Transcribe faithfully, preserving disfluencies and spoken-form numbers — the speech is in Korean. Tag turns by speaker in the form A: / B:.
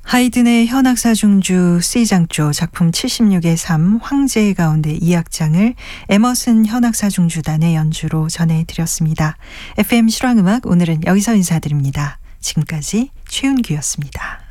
A: 하이든의 현악사중주 C장조 작품 칠십육의 삶 황제의 가운데 이 악장을 에머슨 현악사중주단의 연주로 전해드렸습니다. 에프엠 실황음악 오늘은 여기서 인사드립니다. 지금까지 최윤규였습니다.